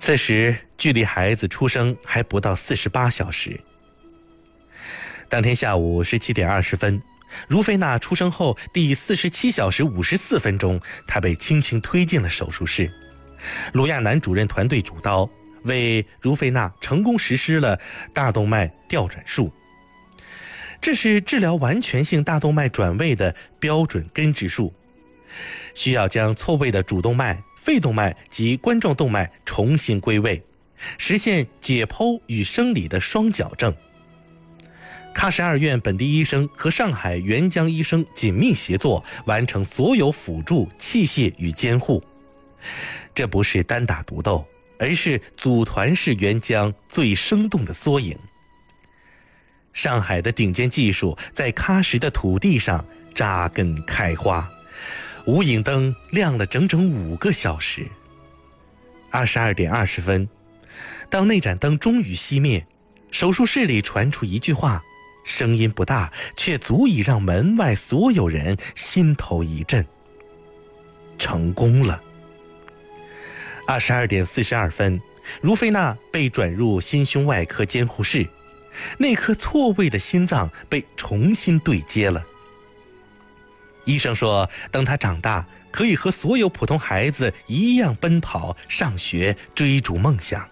此时距离孩子出生还不到48小时。当天下午17点20分，茹菲娜出生后第47小时54分钟，她被轻轻推进了手术室。鲁亚男主任团队主刀，为茹菲娜成功实施了大动脉调转术。这是治疗完全性大动脉转位的标准根治术，需要将错位的主动脉、肺动脉及冠状动脉重新归位，实现解剖与生理的双矫正。喀什2院本地医生和上海援疆医生紧密协作，完成所有辅助器械与监护。这不是单打独斗，而是组团式援疆最生动的缩影。上海的顶尖技术在喀什的土地上扎根开花，无影灯亮了整整5个小时。22点20分，当那盏灯终于熄灭，手术室里传出一句话，声音不大，却足以让门外所有人心头一震：成功了。22点42分，茹菲娜被转入心胸外科监护室，那颗错位的心脏被重新对接了。医生说，等她长大，可以和所有普通孩子一样奔跑、上学、追逐梦想。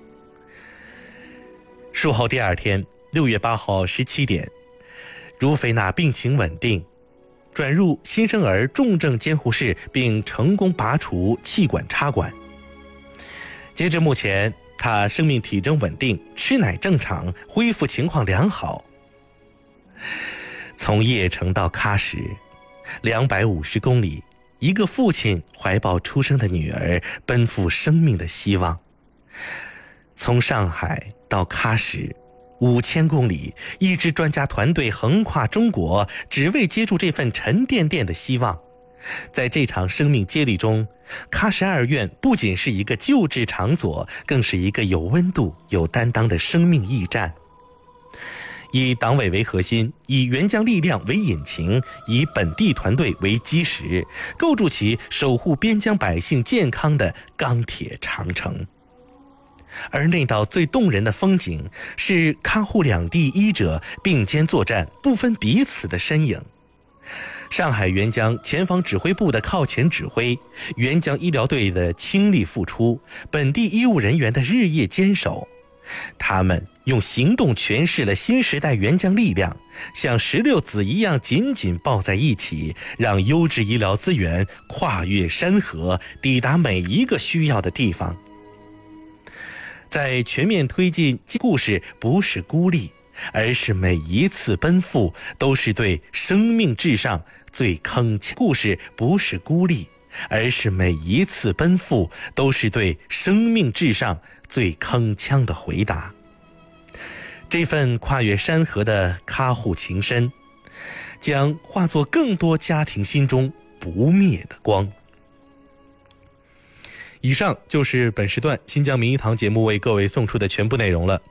术后第2天，6月8号17点，茹菲娜病情稳定，转入新生儿重症监护室，并成功拔除气管插管。截至目前，她生命体征稳定，吃奶正常，恢复情况良好。从叶城到喀什，250公里，一个父亲怀抱出生的女儿，奔赴生命的希望。从上海到喀什5000公里，一支专家团队横跨中国，只为接住这份沉甸甸的希望。在这场生命接力中，喀什2院不仅是一个救治场所，更是一个有温度、有担当的生命驿站。以党委为核心，以援疆力量为引擎，以本地团队为基石，构筑起守护边疆百姓健康的钢铁长城。而那道最动人的风景，是喀沪两地医者并肩作战，不分彼此的身影。上海援疆前方指挥部的靠前指挥，援疆医疗队的倾力付出，本地医务人员的日夜坚守，他们用行动诠释了新时代援疆力量，像16子一样紧紧抱在一起，让优质医疗资源跨越山河，抵达每一个需要的地方。在全面推进故事不是孤立，而是每一次奔赴都是对生命至上最铿锵。故事不是孤立，而是每一次奔赴都是对生命至上最铿锵的回答。这份跨越山河的喀沪情深，将化作更多家庭心中不灭的光。以上就是本时段新疆名医堂节目为各位送出的全部内容了。